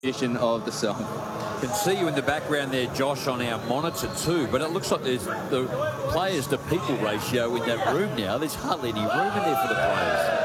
edition of the song. Can see you in the background there, Josh, on our monitor too, but it looks like there's the players to people ratio in that room now. There's hardly any room in there for the players.